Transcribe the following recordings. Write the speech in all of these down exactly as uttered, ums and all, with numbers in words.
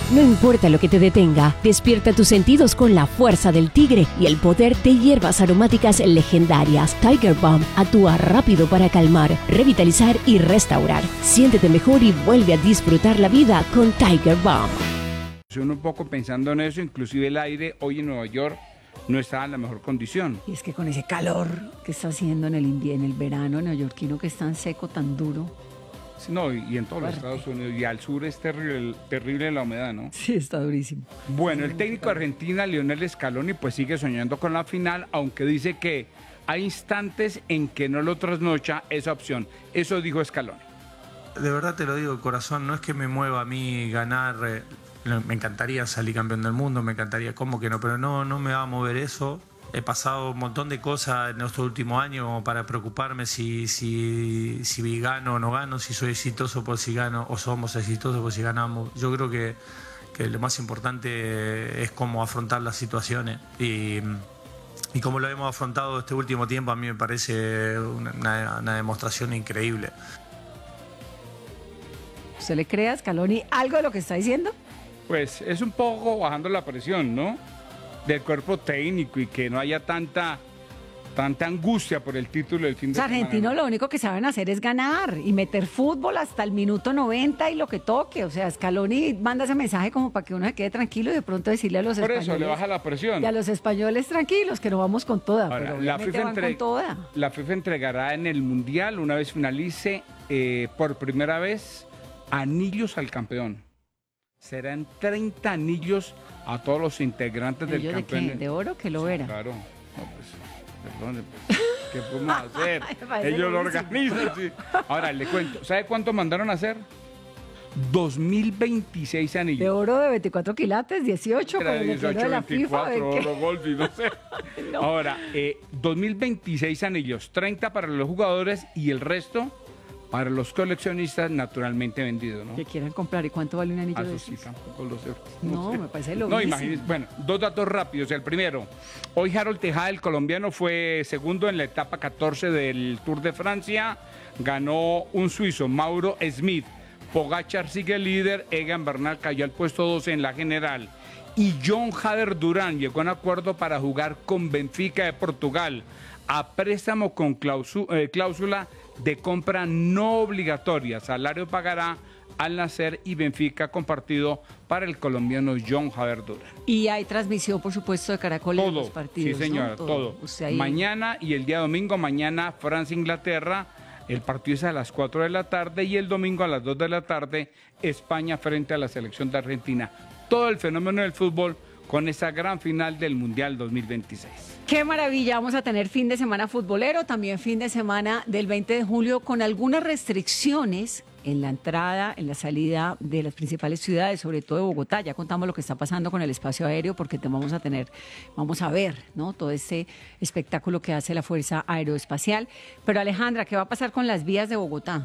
No importa lo que te detenga, despierta tus sentidos con la fuerza del tigre y el poder de hierbas aromáticas legendarias. Tiger Balm actúa rápido para calmar, revitalizar y restaurar. Siéntete mejor y vuelve a disfrutar la vida con Tiger Balm. Uno un poco pensando en eso, inclusive el aire hoy en Nueva York no está en la mejor condición. Y es que con ese calor que está haciendo en el invierno, en el verano neoyorquino, que es tan seco, tan duro. No, y en todos Fuerte. los Estados Unidos, y al sur es terrible, terrible la humedad, ¿no? Sí, está durísimo. Bueno, el técnico de Argentina, Lionel Scaloni, pues sigue soñando con la final, aunque dice que hay instantes en que no lo trasnocha esa opción. Eso dijo Scaloni. De verdad te lo digo de corazón, no es que me mueva a mí ganar, eh, me encantaría salir campeón del mundo, me encantaría, ¿cómo que no? Pero no, no me va a mover eso. He pasado un montón de cosas en estos últimos años para preocuparme si, si, si gano o no gano, si soy exitoso por si gano o somos exitosos por si ganamos. Yo creo que, que lo más importante es cómo afrontar las situaciones y, y cómo lo hemos afrontado este último tiempo a mí me parece una, una, una demostración increíble. ¿Usted le cree a Scaloni algo de lo que está diciendo? Pues es un poco bajando la presión, ¿no? Del cuerpo técnico y que no haya tanta, tanta angustia por el título del fin de Los semana. argentinos lo único que saben hacer es ganar y meter fútbol hasta el minuto noventa y lo que toque. O sea, Scaloni manda ese mensaje como para que uno se quede tranquilo y de pronto decirle a los Por españoles. eso le baja la presión. Y a los españoles tranquilos, que no vamos con toda. Ahora, pero la, obviamente FIFA van entre- con toda. la FIFA entregará en el Mundial, una vez finalice, eh, por primera vez, anillos al campeón. Serán treinta anillos a todos los integrantes del ¿Ellos de campeón. qué? ¿De oro? Que lo era. Claro. No, pues, perdón, pues, ¿qué podemos hacer? Me parece Ellos lo buenísimo. organizan, sí. Ahora, le cuento, ¿sabe cuánto mandaron a hacer? dos mil veintiséis anillos. De oro de veinticuatro quilates, dieciocho, con Era el letrero dieciocho, de la FIFA. ¿de veinticuatro, qué? oro, golf y no sé. No. Ahora, eh, dos mil veintiséis anillos, treinta para los jugadores y el resto para los coleccionistas naturalmente vendidos, ¿no? Que quieran comprar. ¿Y cuánto vale un anillo Ah, de eso sí, esos? tampoco lo sé. No, sé. me parece lo No, mismo. imagínese. Bueno, dos datos rápidos. El primero, hoy Harold Tejada, el colombiano, fue segundo en la etapa catorce del Tour de Francia. Ganó un suizo, Mauro Smith. Pogacar sigue líder. Egan Bernal cayó al puesto doce en la general. Y John Hader Durán llegó a un acuerdo para jugar con Benfica de Portugal a préstamo con clausu- eh, cláusula de compra no obligatoria. Salario pagará al nacer y Benfica compartido para el colombiano John Hader Durán. Y hay transmisión, por supuesto, de Caracol en Todo, los partidos. sí señora, ¿no? todo. Usted ahí- Mañana y el día domingo, mañana Francia-Inglaterra, el partido es a las cuatro de la tarde y el domingo a las dos de la tarde, España frente a la selección de Argentina. Todo el fenómeno del fútbol con esa gran final del Mundial dos mil veintiséis. Qué maravilla, vamos a tener fin de semana futbolero, también fin de semana del veinte de julio con algunas restricciones en la entrada, en la salida de las principales ciudades, sobre todo de Bogotá. Ya contamos lo que está pasando con el espacio aéreo porque te vamos a tener, vamos a ver, ¿no? Todo ese espectáculo que hace la Fuerza Aeroespacial. Pero Alejandra, ¿qué va a pasar con las vías de Bogotá?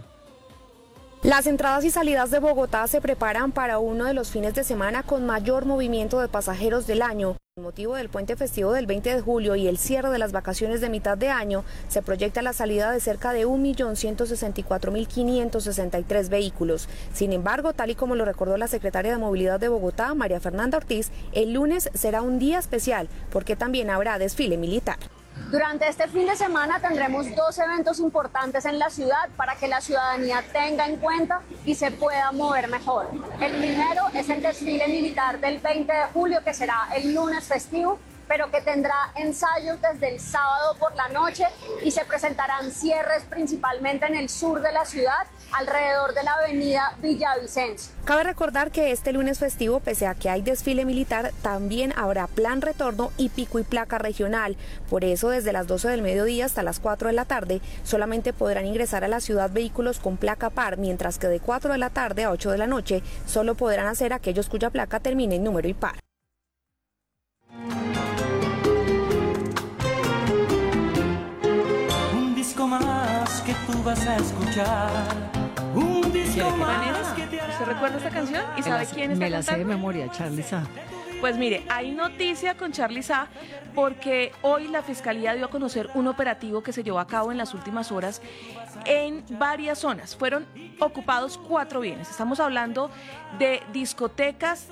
Las entradas y salidas de Bogotá se preparan para uno de los fines de semana con mayor movimiento de pasajeros del año. Con motivo del puente festivo del veinte de julio y el cierre de las vacaciones de mitad de año, se proyecta la salida de cerca de un millón ciento sesenta y cuatro mil quinientos sesenta y tres vehículos. Sin embargo, tal y como lo recordó la secretaria de Movilidad de Bogotá, María Fernanda Ortiz, el lunes será un día especial porque también habrá desfile militar. Durante este fin de semana tendremos dos eventos importantes en la ciudad para que la ciudadanía tenga en cuenta y se pueda mover mejor. El primero es el desfile militar del veinte de julio, que será el lunes festivo, pero que tendrá ensayos desde el sábado por la noche y se presentarán cierres principalmente en el sur de la ciudad, alrededor de la avenida Villavicencio. Cabe recordar que este lunes festivo, pese a que hay desfile militar, también habrá plan retorno y pico y placa regional. Por eso, desde las doce del mediodía hasta las cuatro de la tarde, solamente podrán ingresar a la ciudad vehículos con placa par, mientras que de cuatro de la tarde a ocho de la noche solo podrán hacer aquellos cuya placa termine en número impar. Un disco más que tú vas a escuchar. Un disco más que te hará... ¿Usted recuerda esta canción? ¿Y Me sabe la, quién está me la sé de cantando? memoria, Charly Sa. Pues mire, hay noticia con Charly Sa porque hoy la Fiscalía dio a conocer un operativo que se llevó a cabo en las últimas horas en varias zonas. Fueron ocupados cuatro bienes. Estamos hablando de discotecas,